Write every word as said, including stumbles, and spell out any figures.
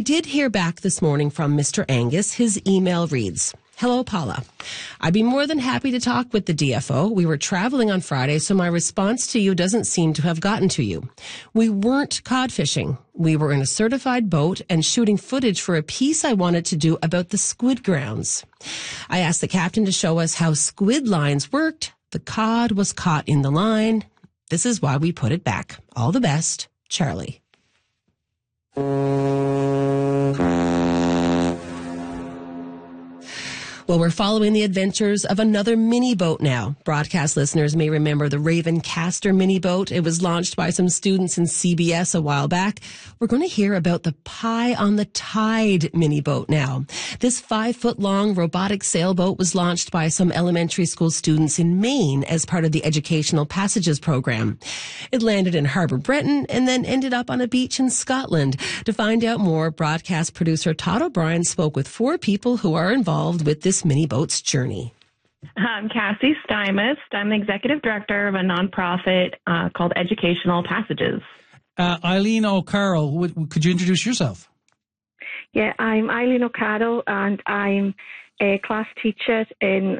did hear back this morning from Mister Angus. His email reads, "Hello, Paula. I'd be more than happy to talk with the D F O. We were traveling on Friday, so my response to you doesn't seem to have gotten to you. We weren't cod fishing. We were in a certified boat and shooting footage for a piece I wanted to do about the squid grounds. I asked the captain to show us how squid lines worked. The cod was caught in the line. This is why we put it back. All the best, Charlie." Well, we're following the adventures of another mini boat now. Broadcast listeners may remember the Raven Caster mini boat. It was launched by some students in C B S a while back. We're going to hear about the Pie on the Tide mini boat now. This five-foot-long robotic sailboat was launched by some elementary school students in Maine as part of the Educational Passages program. It landed in Harbour Breton and then ended up on a beach in Scotland. To find out more, broadcast producer Todd O'Brien spoke with four people who are involved with this mini boat's journey. I'm Cassie Stymist. I'm the executive director of a nonprofit uh, called Educational Passages. Uh, Eileen O'Carroll, w- could you introduce yourself? Yeah, I'm Eileen O'Carroll, and I'm a class teacher in